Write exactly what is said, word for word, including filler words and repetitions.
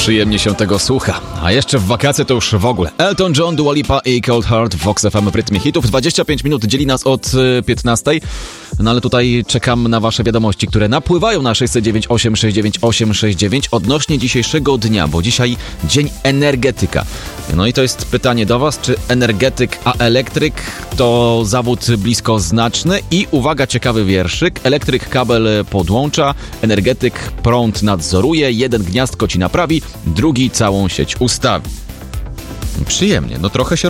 Przyjemnie się tego słucha. A jeszcze w wakacje to już w ogóle. Elton John, Dua Lipa i Cold Heart w Vox F M w rytmie hitów. dwadzieścia pięć minut dzieli nas od piętnastej. No ale tutaj czekam na wasze wiadomości, które napływają na sześć zero dziewięć osiem sześć dziewięć osiem sześć dziewięć odnośnie dzisiejszego dnia, bo dzisiaj dzień energetyka. No i to jest pytanie do was, czy energetyk a elektryk to zawód bliskoznaczny? I uwaga, ciekawy wierszyk. Elektryk kabel podłącza, energetyk prąd nadzoruje, jeden gniazdko ci naprawi, drugi całą sieć ustawi. Przyjemnie, no trochę się